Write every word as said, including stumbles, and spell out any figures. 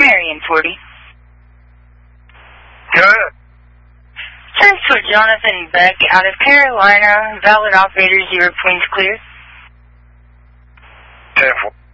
Marion forty. Good. Search for Jonathan Beck out of Carolina. Valid operator, zero points clear. ten four.